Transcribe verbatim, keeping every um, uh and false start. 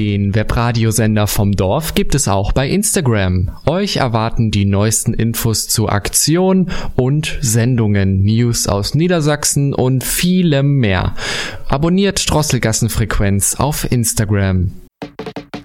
Den Webradiosender vom Dorf gibt es auch bei Instagram. Euch erwarten die neuesten Infos zu Aktionen und Sendungen, News aus Niedersachsen und vielem mehr. Abonniert Drosselgassenfrequenz auf Instagram.